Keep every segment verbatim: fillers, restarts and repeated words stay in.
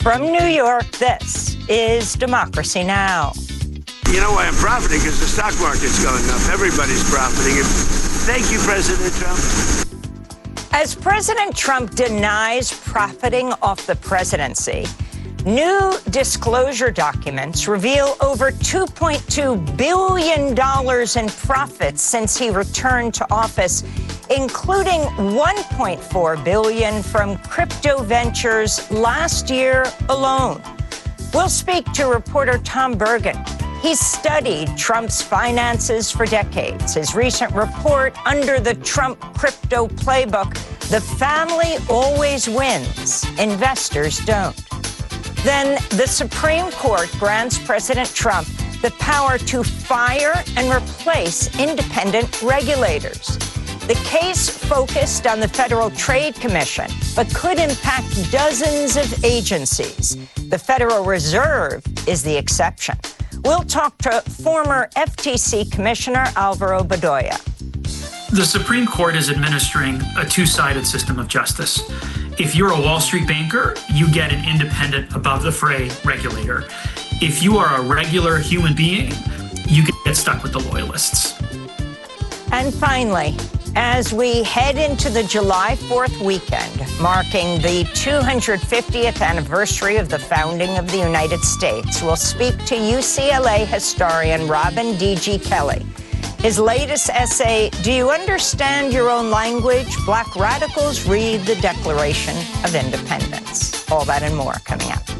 From New York, this is Democracy Now! You know why I'm profiting? Because the stock market's going up. Everybody's profiting. And thank you, President Trump. As President Trump denies profiting off the presidency, new disclosure documents reveal over two point two billion dollars in profits since he returned to office, including one point four billion dollars from crypto ventures last year alone. We'll speak to reporter Tom Bergen. He's studied Trump's finances for decades. His recent report, Under the Trump Crypto Playbook, The Family Always Wins, Investors Don't. Then the Supreme Court grants President Trump the power to fire and replace independent regulators. The case focused on the Federal Trade Commission, but could impact dozens of agencies. The Federal Reserve is the exception. We'll talk to former F T C Commissioner Alvaro Bedoya. The Supreme Court is administering a two-sided system of justice. If you're a Wall Street banker, you get an independent, above-the-fray regulator. If you are a regular human being, you get stuck with the loyalists. And finally, as we head into the July fourth weekend, marking the two hundred fiftieth anniversary of the founding of the United States, we'll speak to U C L A historian Robin D G Kelley. His latest essay, Do You Understand Your Own Language? Black Radicals Read the Declaration of Independence. All that and more coming up.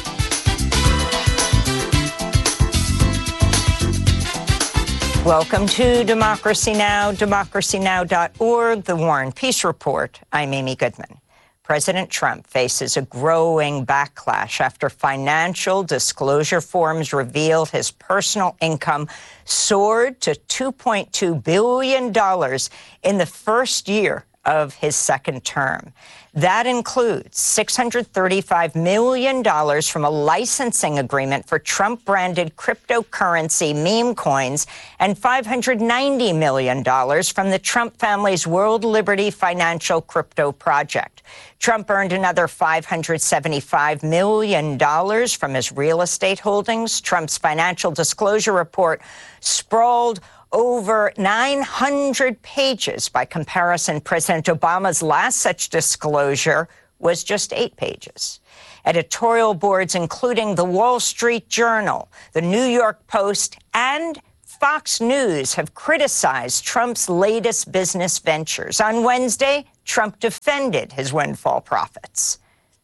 Welcome to Democracy Now!, democracy now dot org, The War and Peace Report. I'm Amy Goodman. President Trump faces a growing backlash after financial disclosure forms revealed his personal income soared to two point two billion dollars in the first year of his second term. That includes six hundred thirty-five million dollars from a licensing agreement for Trump-branded cryptocurrency meme coins and five hundred ninety million dollars from the Trump family's World Liberty Financial Crypto Project. Trump earned another five hundred seventy-five million dollars from his real estate holdings. Trump's financial disclosure report sprawled over nine hundred pages. By comparison, President Obama's last such disclosure was just eight pages. Editorial boards, including the Wall Street Journal, the New York Post, and Fox News, have criticized Trump's latest business ventures. On Wednesday, Trump defended his windfall profits.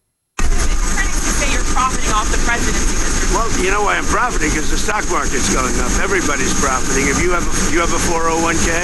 Critics say you're profiting off the presidency. Well, you know why I'm profiting? Because the stock market's going up. Everybody's profiting. If you have a, you have a four oh one k,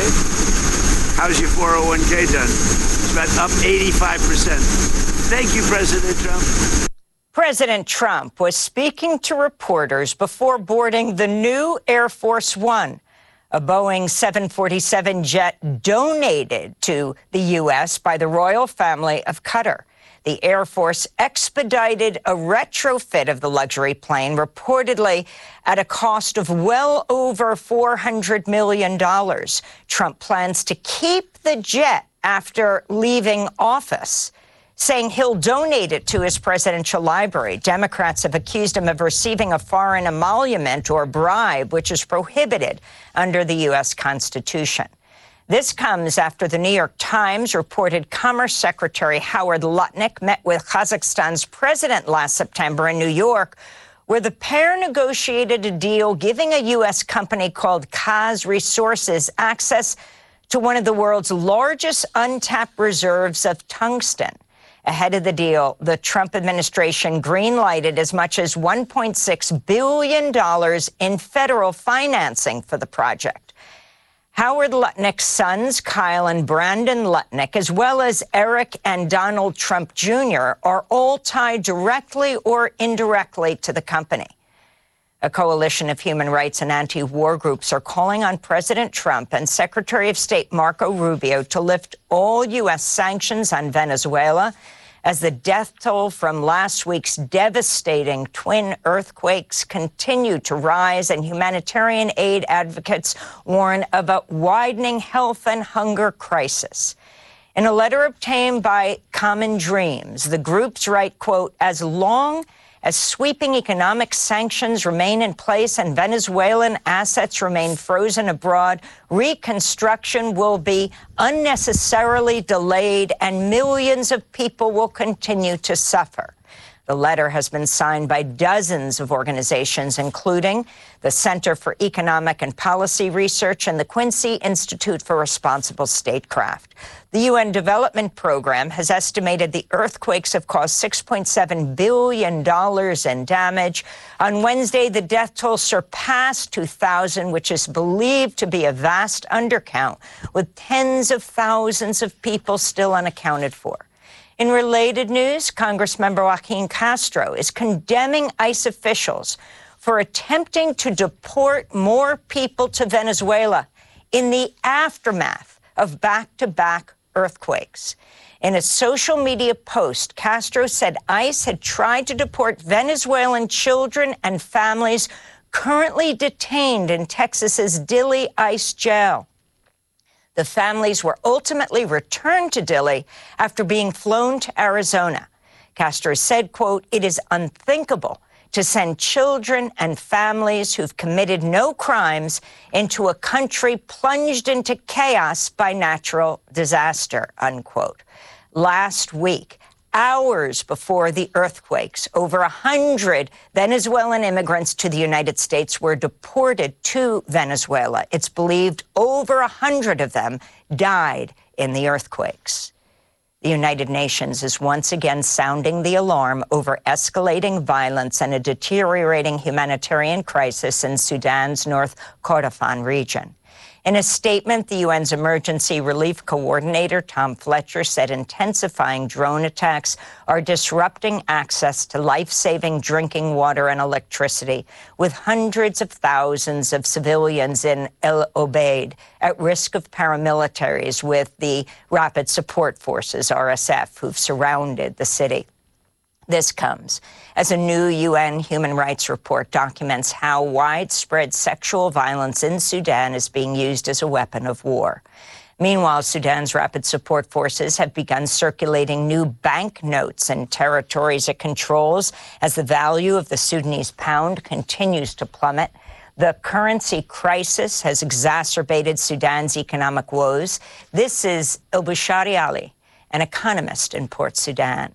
how's your four oh one k done? It's about up eighty-five percent. Thank you, President Trump. President Trump was speaking to reporters before boarding the new Air Force One, a Boeing seven forty-seven jet donated to the U S by the royal family of Qatar. The Air Force expedited a retrofit of the luxury plane, reportedly at a cost of well over four hundred million dollars. Trump plans to keep the jet after leaving office, saying he'll donate it to his presidential library. Democrats have accused him of receiving a foreign emolument or bribe, which is prohibited under the U S Constitution. This comes after the New York Times reported Commerce Secretary Howard Lutnick met with Kazakhstan's president last September in New York, where the pair negotiated a deal giving a U S company called Kaz Resources access to one of the world's largest untapped reserves of tungsten. Ahead of the deal, the Trump administration greenlighted as much as one point six billion dollars in federal financing for the project. Howard Lutnick's sons, Kyle and Brandon Lutnick, as well as Eric and Donald Trump Junior, are all tied directly or indirectly to the company. A coalition of human rights and anti-war groups are calling on President Trump and Secretary of State Marco Rubio to lift all U S sanctions on Venezuela as the death toll from last week's devastating twin earthquakes continue to rise, and humanitarian aid advocates warn of a widening health and hunger crisis. In a letter obtained by Common Dreams, the groups write, quote, as long As sweeping economic sanctions remain in place and Venezuelan assets remain frozen abroad, reconstruction will be unnecessarily delayed and millions of people will continue to suffer. The letter has been signed by dozens of organizations, including the Center for Economic and Policy Research and the Quincy Institute for Responsible Statecraft. The U N Development Program has estimated the earthquakes have caused six point seven billion dollars in damage. On Wednesday, the death toll surpassed two thousand, which is believed to be a vast undercount, with tens of thousands of people still unaccounted for. In related news, Congressmember Joaquin Castro is condemning ICE officials for attempting to deport more people to Venezuela in the aftermath of back-to-back earthquakes. In a social media post, Castro said ICE had tried to deport Venezuelan children and families currently detained in Texas's Dilley ICE jail. The families were ultimately returned to Dilley after being flown to Arizona. Castro said, quote, "It is unthinkable to send children and families who've committed no crimes into a country plunged into chaos by natural disaster," unquote. Last week, hours before the earthquakes, over one hundred Venezuelan immigrants to the United States were deported to Venezuela. It's believed over one hundred of them died in the earthquakes. The United Nations is once again sounding the alarm over escalating violence and a deteriorating humanitarian crisis in Sudan's North Kordofan region. In a statement, the U N's Emergency Relief Coordinator, Tom Fletcher, said intensifying drone attacks are disrupting access to life-saving drinking water and electricity, with hundreds of thousands of civilians in El Obeid at risk of paramilitaries with the Rapid Support Forces, R S F, who've surrounded the city. This comes as a new U N human rights report documents how widespread sexual violence in Sudan is being used as a weapon of war. Meanwhile, Sudan's Rapid Support Forces have begun circulating new banknotes in territories it controls as the value of the Sudanese pound continues to plummet. The currency crisis has exacerbated Sudan's economic woes. This is El-Bushari Ali, an economist in Port Sudan.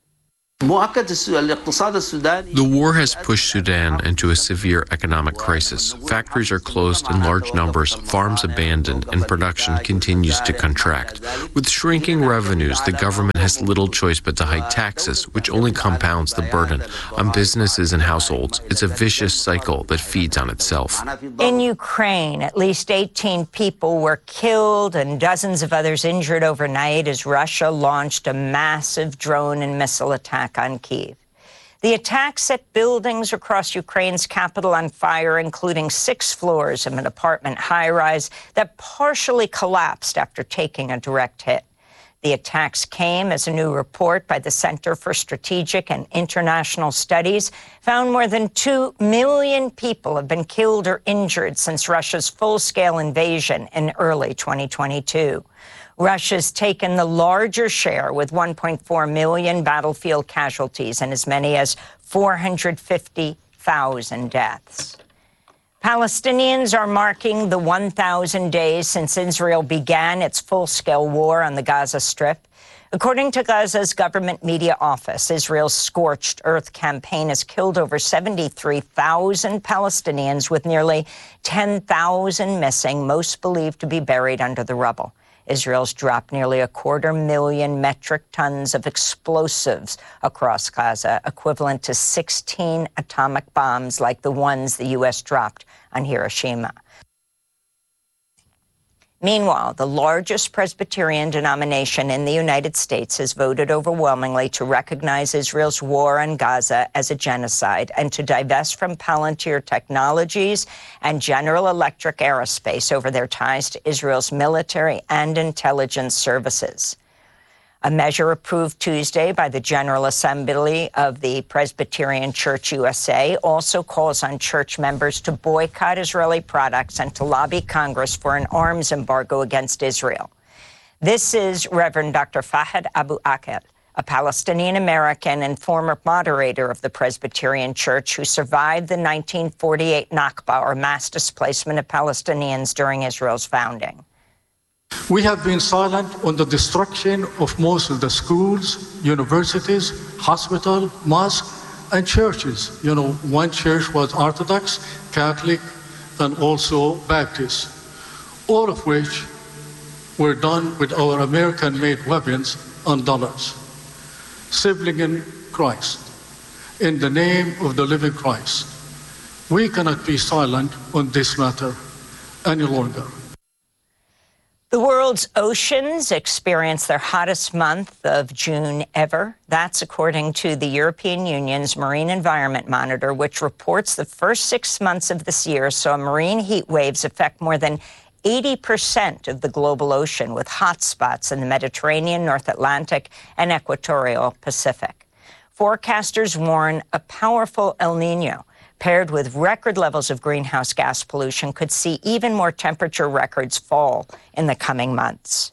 The war has pushed Sudan into a severe economic crisis. Factories are closed in large numbers, farms abandoned, and production continues to contract. With shrinking revenues, the government has little choice but to hike taxes, which only compounds the burden on businesses and households. It's a vicious cycle that feeds on itself. In Ukraine, at least eighteen people were killed and dozens of others injured overnight as Russia launched a massive drone and missile attack on Kyiv. The attack set buildings across Ukraine's capital on fire, including six floors of an apartment high-rise that partially collapsed after taking a direct hit. The attacks came as a new report by the Center for Strategic and International Studies found more than two million people have been killed or injured since Russia's full-scale invasion in early twenty twenty-two. Russia's taken the larger share with one point four million battlefield casualties and as many as four hundred fifty thousand deaths. Palestinians are marking the one thousand days since Israel began its full-scale war on the Gaza Strip. According to Gaza's government media office, Israel's Scorched Earth campaign has killed over seventy-three thousand Palestinians, with nearly ten thousand missing, most believed to be buried under the rubble. Israel's dropped nearly a quarter million metric tons of explosives across Gaza, equivalent to sixteen atomic bombs like the ones the U S dropped on Hiroshima. Meanwhile, the largest Presbyterian denomination in the United States has voted overwhelmingly to recognize Israel's war on Gaza as a genocide and to divest from Palantir Technologies and General Electric Aerospace over their ties to Israel's military and intelligence services. A measure approved Tuesday by the General Assembly of the Presbyterian Church U S A also calls on church members to boycott Israeli products and to lobby Congress for an arms embargo against Israel. This is Reverend Doctor Fahad Abu Akel, a Palestinian American and former moderator of the Presbyterian Church who survived the nineteen forty-eight Nakba, or mass displacement of Palestinians during Israel's founding. We have been silent on the destruction of most of the schools, universities, hospitals, mosques, and churches. You know, one church was Orthodox, Catholic, and also Baptist, all of which were done with our American-made weapons and dollars. Sibling in Christ, in the name of the living Christ, we cannot be silent on this matter any longer. The world's oceans experienced their hottest month of June ever. That's according to the European Union's Marine Environment Monitor, which reports the first six months of this year saw marine heat waves affect more than eighty percent of the global ocean, with hotspots in the Mediterranean, North Atlantic, and equatorial Pacific. Forecasters warn a powerful El Nino, paired with record levels of greenhouse gas pollution, could see even more temperature records fall in the coming months.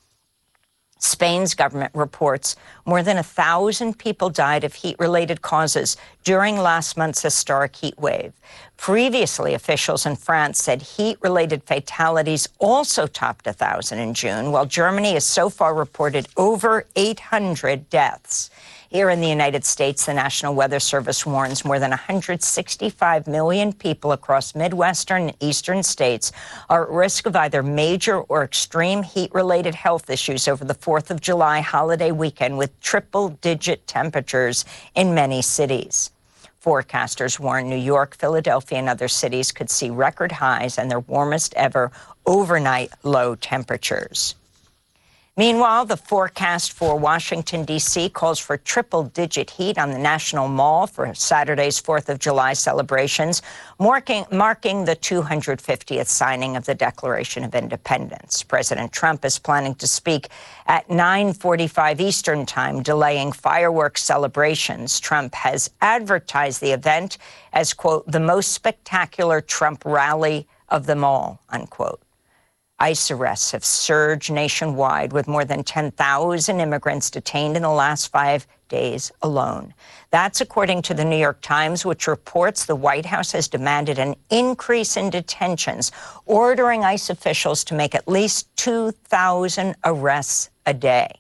Spain's government reports more than a thousand people died of heat-related causes during last month's historic heat wave. Previously, officials in France said heat-related fatalities also topped a thousand in June, while Germany has so far reported over eight hundred deaths. Here in the United States, the National Weather Service warns more than one hundred sixty-five million people across Midwestern and Eastern states are at risk of either major or extreme heat-related health issues over the fourth of July holiday weekend, with triple-digit temperatures in many cities. Forecasters warn New York, Philadelphia, and other cities could see record highs and their warmest ever overnight low temperatures. Meanwhile, the forecast for Washington, D C calls for triple-digit heat on the National Mall for Saturday's fourth of July celebrations, marking, marking the two hundred fiftieth signing of the Declaration of Independence. President Trump is planning to speak at nine forty-five Eastern Time, delaying fireworks celebrations. Trump has advertised the event as, quote, the most spectacular Trump rally of them all, unquote. ICE arrests have surged nationwide, with more than ten thousand immigrants detained in the last five days alone. That's according to the New York Times, which reports the White House has demanded an increase in detentions, ordering ICE officials to make at least two thousand arrests a day.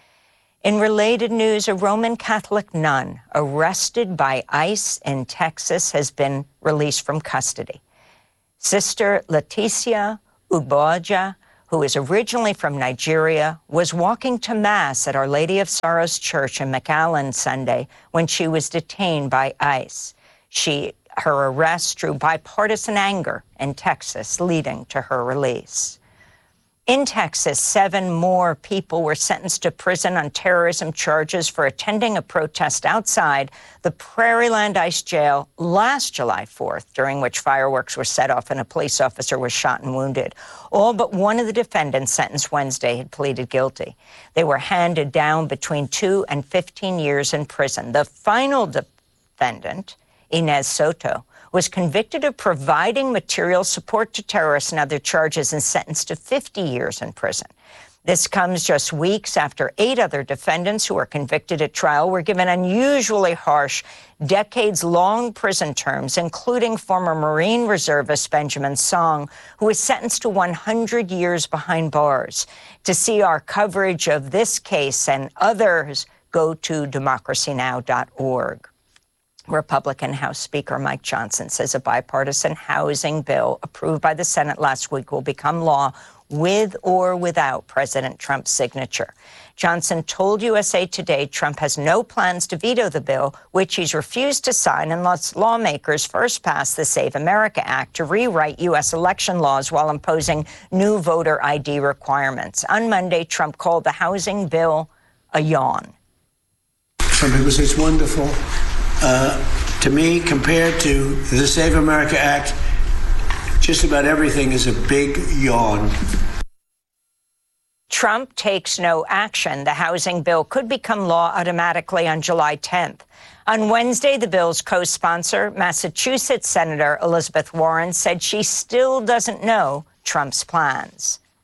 In related news, a Roman Catholic nun arrested by ICE in Texas has been released from custody. Sister Leticia Ugboja, who is originally from Nigeria, was walking to Mass at Our Lady of Sorrows Church in McAllen Sunday when she was detained by ICE. She, her arrest drew bipartisan anger in Texas, leading to her release. In Texas, seven more people were sentenced to prison on terrorism charges for attending a protest outside the Prairieland ICE jail last July fourth, during which fireworks were set off and a police officer was shot and wounded. All but one of the defendants sentenced Wednesday had pleaded guilty. They were handed down between two and fifteen years in prison. The final defendant, Inez Soto, was convicted of providing material support to terrorists and other charges and sentenced to fifty years in prison. This comes just weeks after eight other defendants who were convicted at trial were given unusually harsh, decades-long prison terms, including former Marine reservist Benjamin Song, who was sentenced to one hundred years behind bars. To see our coverage of this case and others, go to democracy now dot org. Republican House Speaker Mike Johnson says a bipartisan housing bill approved by the Senate last week will become law with or without President Trump's signature. Johnson told U S A Today Trump has no plans to veto the bill, which he's refused to sign unless lawmakers first pass the Save America Act to rewrite U S election laws while imposing new voter I D requirements. On Monday, Trump called the housing bill a yawn. Some people say it's wonderful. Uh, to me, compared to the Save America Act, just about everything is a big yawn. Trump takes no action. The housing bill could become law automatically on July tenth. On Wednesday, the bill's co-sponsor, Massachusetts Senator Elizabeth Warren, said she still doesn't know Trump's plans.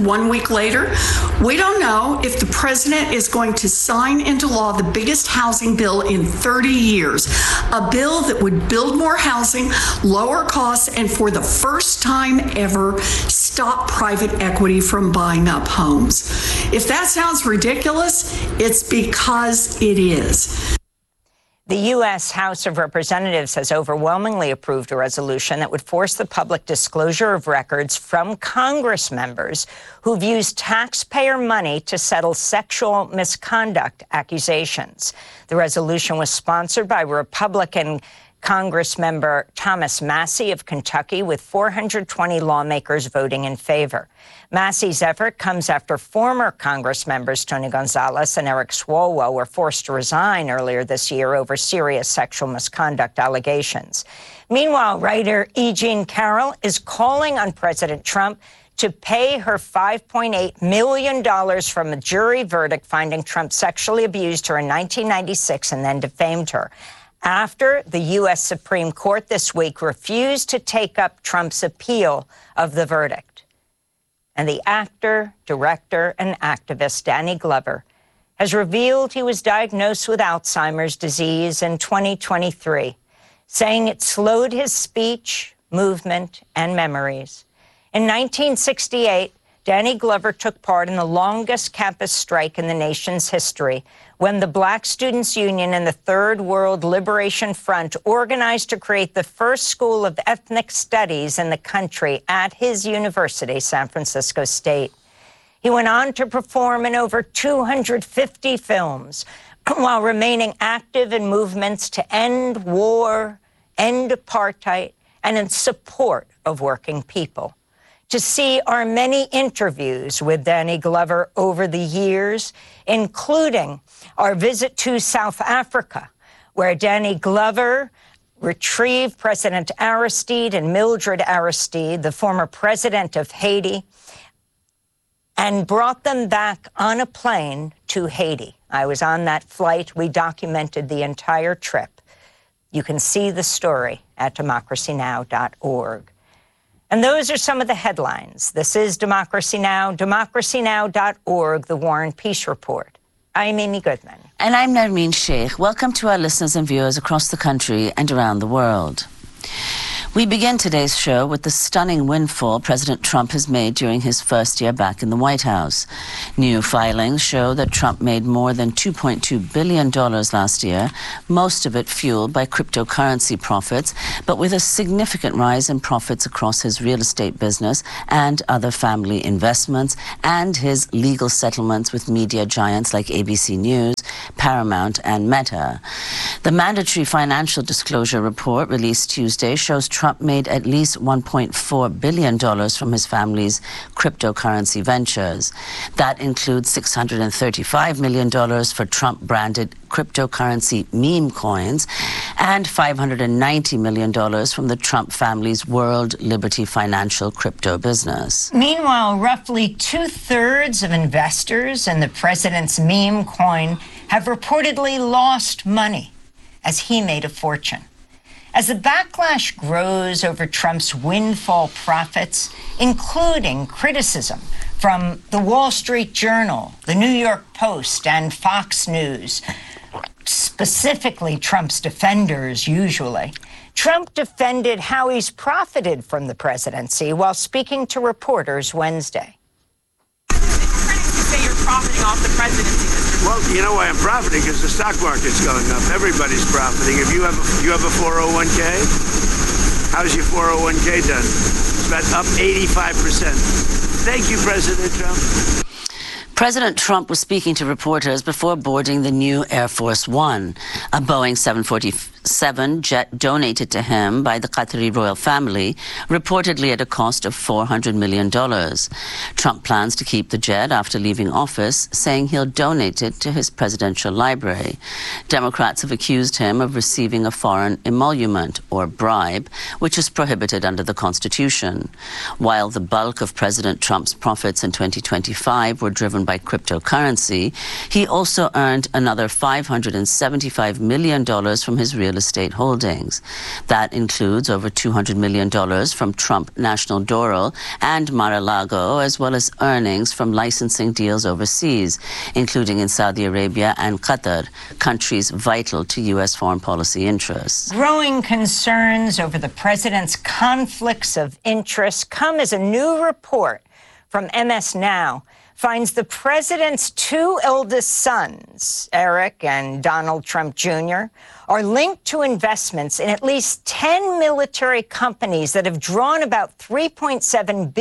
One week later, we don't know if the president is going to sign into law the biggest housing bill in thirty years, a bill that would build more housing, lower costs, and for the first time ever, stop private equity from buying up homes. If that sounds ridiculous, it's because it is. The U S House of Representatives has overwhelmingly approved a resolution that would force the public disclosure of records from Congress members who've used taxpayer money to settle sexual misconduct accusations. The resolution was sponsored by Republican Congress member Thomas Massie of Kentucky, with four hundred twenty lawmakers voting in favor. Massie's effort comes after former Congress members Tony Gonzalez and Eric Swalwell were forced to resign earlier this year over serious sexual misconduct allegations. Meanwhile, writer E. Jean Carroll is calling on President Trump to pay her five point eight million dollars from a jury verdict finding Trump sexually abused her in nineteen ninety-six and then defamed her, after the U S Supreme Court this week refused to take up Trump's appeal of the verdict. And the actor, director, and activist Danny Glover has revealed he was diagnosed with Alzheimer's disease in twenty twenty-three, saying it slowed his speech, movement, and memories. In nineteen sixty-eight, Danny Glover took part in the longest campus strike in the nation's history, when the Black Students Union and the Third World Liberation Front organized to create the first school of ethnic studies in the country at his university, San Francisco State. He went on to perform in over two hundred fifty films, while remaining active in movements to end war, end apartheid, and in support of working people. To see our many interviews with Danny Glover over the years, including our visit to South Africa, where Danny Glover retrieved President Aristide and Mildred Aristide, the former president of Haiti, and brought them back on a plane to Haiti. I was on that flight. We documented the entire trip. You can see the story at democracy now dot org. And those are some of the headlines. This is Democracy Now!, democracy now dot org, The War and Peace Report. I'm Amy Goodman. And I'm Narmeen Sheikh. Welcome to our listeners and viewers across the country and around the world. We begin today's show with the stunning windfall President Trump has made during his first year back in the White House. New filings show that Trump made more than two point two billion dollars last year, most of it fueled by cryptocurrency profits, but with a significant rise in profits across his real estate business and other family investments, and his legal settlements with media giants like A B C News, Paramount, and Meta. The mandatory financial disclosure report released Tuesday shows Trump made at least one point four billion dollars from his family's cryptocurrency ventures. That includes six hundred thirty-five million dollars for Trump-branded cryptocurrency meme coins and five hundred ninety million dollars from the Trump family's World Liberty Financial crypto business. Meanwhile, roughly two-thirds of investors in the president's meme coin have reportedly lost money as he made a fortune. As the backlash grows over Trump's windfall profits, including criticism from the Wall Street Journal, the New York Post, and Fox News, specifically Trump's defenders usually, Trump defended how he's profited from the presidency while speaking to reporters Wednesday. Critics say you're profiting off the presidency. Well, you know why I'm profiting? Because the stock market's going up. Everybody's profiting. If you have a, you have a four oh one k, how's your four oh one k done? It's about up eighty-five percent. Thank you, President Trump. President Trump was speaking to reporters before boarding the new Air Force One, a Boeing seven forty-seven jet donated to him by the Qatari royal family, reportedly at a cost of four hundred million dollars. Trump plans to keep the jet after leaving office, saying he'll donate it to his presidential library. Democrats have accused him of receiving a foreign emolument, or bribe, which is prohibited under the Constitution. While the bulk of President Trump's profits in twenty twenty-five were driven by cryptocurrency, he also earned another five hundred seventy-five million dollars from his real real estate holdings. That includes over two hundred million dollars from Trump National Doral and Mar-a-Lago, as well as earnings from licensing deals overseas, including in Saudi Arabia and Qatar, countries vital to U S foreign policy interests. Growing concerns over the president's conflicts of interest come as a new report from M S Now finds the president's two eldest sons, Eric and Donald Trump Junior, are linked to investments in at least ten military companies that have drawn about three point seven billion dollars